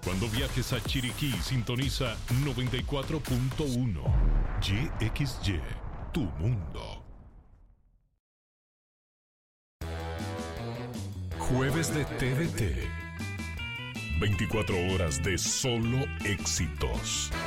Cuando viajes a Chiriquí, sintoniza 94.1 YXY, tu mundo. Jueves de TVT. 24 horas de solo éxitos.